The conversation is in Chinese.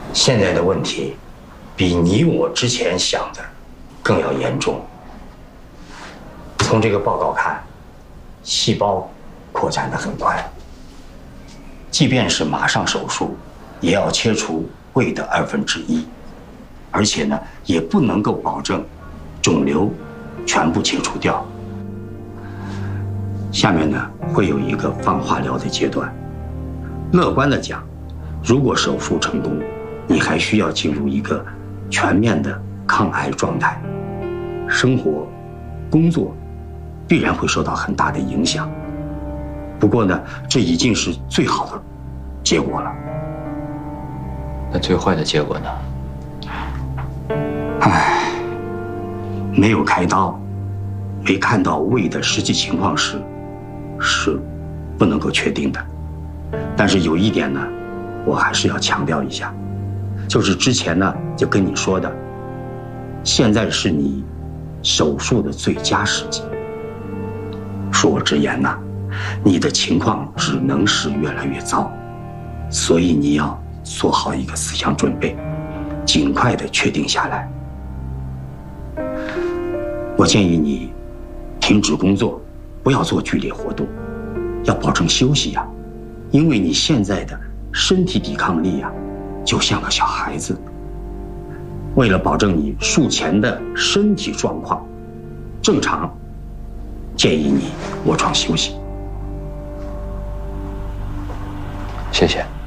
现在的问题比你我之前想的更要严重。从这个报告看，细胞扩展得很快，即便是马上手术，也要切除胃的1/2，而且呢，也不能够保证肿瘤全部切除掉。下面呢，会有一个放化疗的阶段。乐观的讲，如果手术成功，你还需要进入一个全面的抗癌状态，生活、工作必然会受到很大的影响。不过呢，这已经是最好的结果了。 那最坏的结果呢？ 唉，没有开刀，没看到胃的实际情况时，是不能够确定的。但是有一点呢，我还是要强调一下，就是之前呢就跟你说的，现在是你手术的最佳时机。恕我直言呐，你的情况只能是越来越糟，所以你要做好一个思想准备，尽快的确定下来。我建议你停止工作，不要做剧烈活动，要保证休息呀，因为你现在的身体抵抗力呀，就像个小孩子。为了保证你术前的身体状况正常，建议你卧床休息。 谢谢。